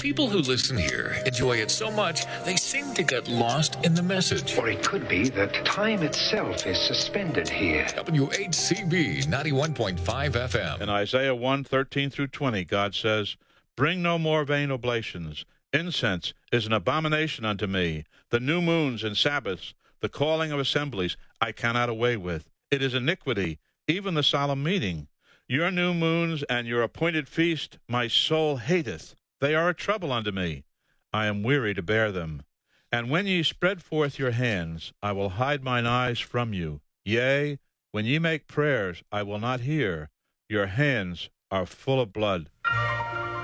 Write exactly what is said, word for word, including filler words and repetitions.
people who listen here enjoy it so much, they seem to get lost in the message. Or it could be that time itself is suspended here. W H C B ninety-one point five F M. In Isaiah one, thirteen through twenty, God says, "Bring no more vain oblations. Incense is an abomination unto me. The new moons and Sabbaths, the calling of assemblies, I cannot away with. It is iniquity, even the solemn meeting. Your new moons and your appointed feast my soul hateth. They are a trouble unto me. I am weary to bear them. And when ye spread forth your hands, I will hide mine eyes from you. Yea, when ye make prayers, I will not hear. Your hands are full of blood."